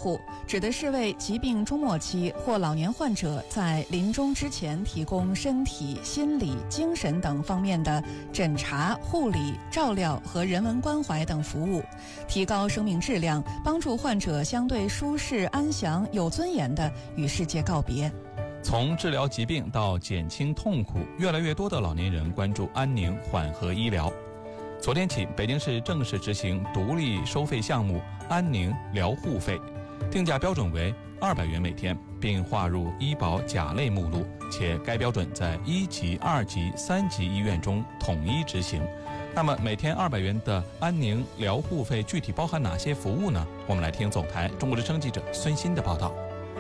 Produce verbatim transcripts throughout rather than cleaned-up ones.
护指的是为疾病中末期或老年患者在临终之前提供身体、心理、精神等方面的诊查、护理、照料和人文关怀等服务，提高生命质量，帮助患者相对舒适、安详、有尊严地与世界告别。 从治疗疾病到减轻痛苦，越来越多的老年人关注安宁缓和医疗。昨天起，北京市正式执行独立收费项目安宁疗护费，定价标准为二百元每天，并划入医保甲类目录，且该标准在一级、二级、三级医院中统一执行。那么每天二百元的安宁疗护费具体包含哪些服务呢？我们来听总台中国之声记者孙鑫的报道。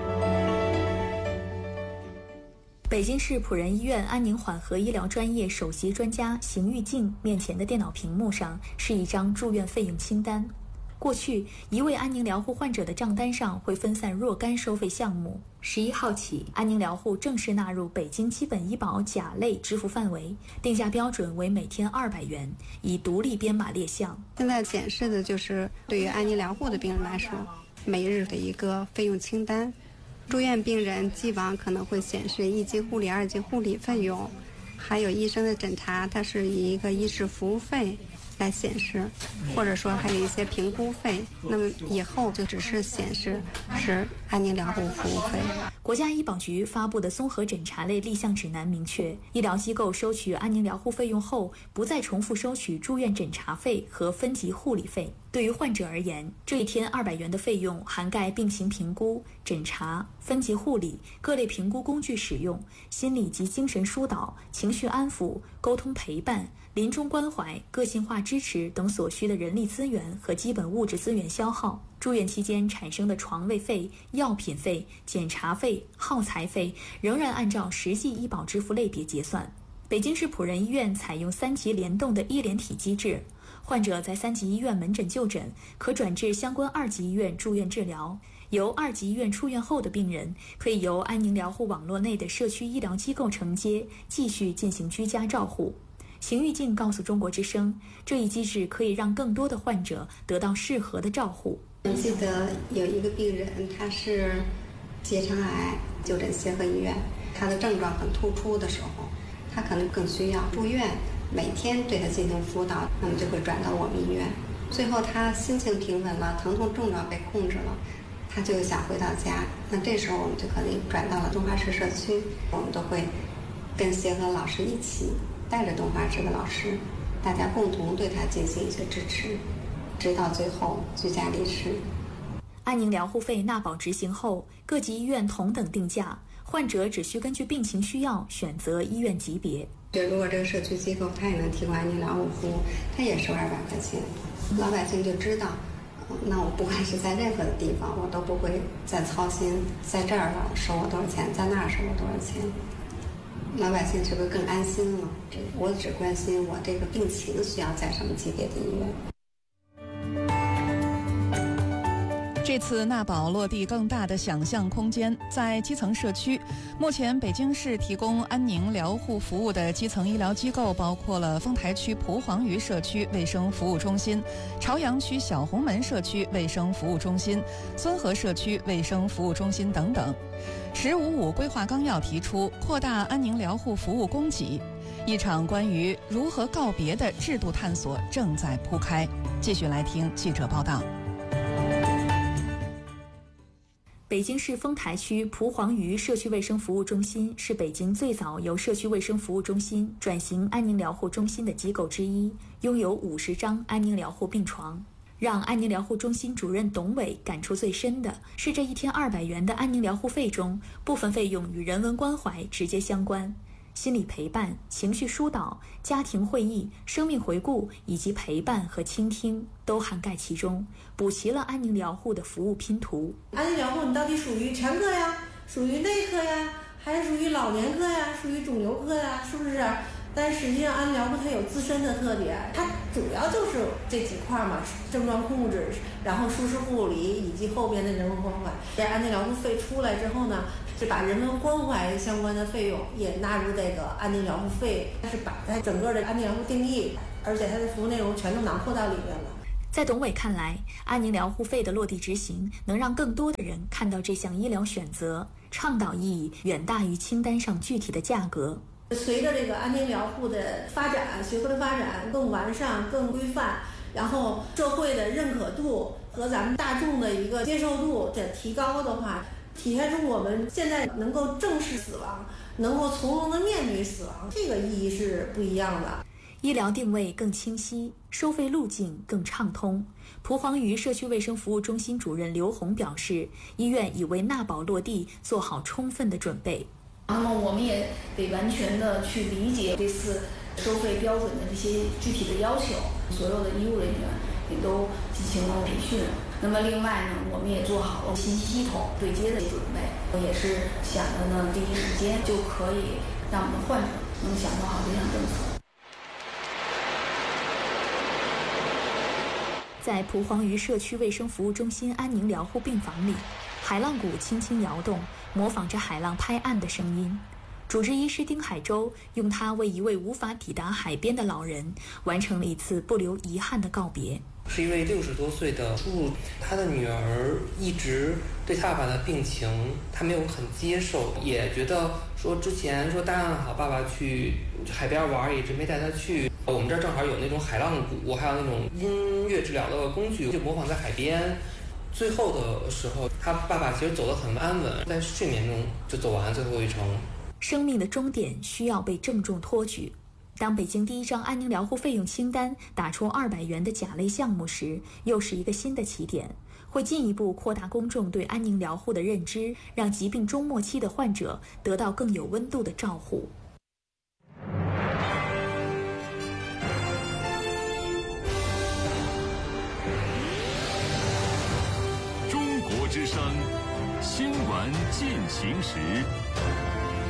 北京市辅仁医院安宁缓和医疗专业首席专家邢玉静面前的电脑屏幕上是一张住院费用清单。过去，一位安宁疗护患者的账单上会分散若干收费项目。十一号起，安宁疗护正式纳入北京基本医保甲类支付范围，定价标准为每天二百元，以独立编码列项。 现在显示的就是对于安宁疗护的病人来说，每日的一个费用清单。住院病人既往可能会显示一级护理、二级护理费用，还有医生的诊查，它是以一个医事服务费来显示，或者说还有一些评估费，那么以后就只是显示是安宁疗护服务费。 国家医保局发布的综合诊查类立项指南明确，医疗机构收取安宁疗护费用后，不再重复收取住院诊查费和分级护理费。对于患者而言，这一天二百元的费用涵盖病情评估、诊查、分级护理、各类评估工具使用、心理及精神疏导、情绪安抚、沟通陪伴、临终关怀、个性化支持等所需的人力资源和基本物质资源消耗。住院期间产生的床位费、药品费、检查费、耗材费仍然按照实际医保支付类别结算。北京市辅仁医院采用三级联动的医联体机制，患者在三级医院门诊就诊，可转至相关二级医院住院治疗。由二级医院出院后的病人，可以由安宁疗护网络内的社区医疗机构承接，继续进行居家照护。邢玉静告诉中国之声，这一机制可以让更多的患者得到适合的照护。 我记得有一个病人，他是结肠癌，就诊协和医院，他的症状很突出的时候，他可能更需要住院，每天对他进行辅导，那么就会转到我们医院。最后他心情平稳了，疼痛症状被控制了，他就想回到家，那这时候我们就可以转到了东华市社区，我们都会跟协和老师一起带着东华市的老师，大家共同对他进行一些支持，直到最后居家离世。 安宁疗护费纳保执行后，各级医院同等定价，患者只需根据病情需要选择医院级别。 如果这个社区机构它也能提供安宁疗护服务，它也收二百块钱，老百姓就知道，那我不管是在任何的地方，我都不会再操心在这儿了收我多少钱，在那儿收我多少钱。老百姓是不是更安心了？我只关心我这个病情需要在什么级别的医院。 这次纳保落地更大的想象空间，在基层社区。目前北京市提供安宁疗护服务的基层医疗机构包括了丰台区蒲黄榆社区卫生服务中心、朝阳区小红门社区卫生服务中心、孙河社区卫生服务中心等等。十五五规划纲要提出扩大安宁疗护服务供给，一场关于如何告别的制度探索正在铺开。继续来听记者报道。 北京市丰台区蒲黄榆社区卫生服务中心是北京最早由社区卫生服务中心转型安宁疗护中心的机构之一，拥有五十张安宁疗护病床。让安宁疗护中心主任董伟感触最深的是，这一天二百元的安宁疗护费中，部分费用与人文关怀直接相关。心理陪伴、情绪疏导、家庭会议、生命回顾以及陪伴和倾听都涵盖其中，补齐了安宁疗护的服务拼图。 安宁疗护你到底属于全科呀，属于内科呀，还是属于老年科呀，属于肿瘤科呀，是不是？但实际上安宁疗护它有自身的特点，它主要就是这几块嘛，症状控制，然后舒适护理以及后边的人文关怀。这安宁疗护费出来之后呢，是把人文关怀相关的费用也纳入这个安宁疗护费，它是把它整个的安宁疗护定义，而且它的服务内容全都囊括到里面了。 在董伟看来，安宁疗护费的落地执行能让更多的人看到这项医疗选择，倡导意义远大于清单上具体的价格。 随着这个安宁疗护的发展，学科的发展更完善、更规范，然后社会的认可度和咱们大众的一个接受度的提高的话，体现出我们现在能够正视死亡，能够从容的面对死亡，这个意义是不一样的。 医疗定位更清晰，收费路径更畅通。蒲黄榆社区卫生服务中心主任刘红表示，医院已为纳保落地做好充分的准备。 那么我们也得完全的去理解这次收费标准的这些具体的要求，所有的医务人员也都进行了培训。那么另外呢，我们也做好了信息系统对接的准备，也是想着呢第一时间就可以让我们的患者能享受好这项政策。 在蒲黄榆社区卫生服务中心安宁疗护病房里，海浪鼓轻轻摇动，模仿着海浪拍岸的声音。主治医师丁海洲用它为一位无法抵达海边的老人完成了一次不留遗憾的告别。 是一位六十多岁的叔叔，他的女儿一直对他爸爸的病情他没有很接受，也觉得说之前说答应好爸爸去海边玩，也一直没带他去。我们这儿正好有那种海浪鼓，还有那种音乐治疗的工具，就模仿在海边。最后的时候，他爸爸其实走得很安稳，在睡眠中就走完最后一程。 生命的终点需要被郑重托举。当北京第一张安宁疗护费用清单打出二百元的甲类项目时，又是一个新的起点，会进一步扩大公众对安宁疗护的认知，让疾病终末期的患者得到更有温度的照护。 中国之声，新闻进行时。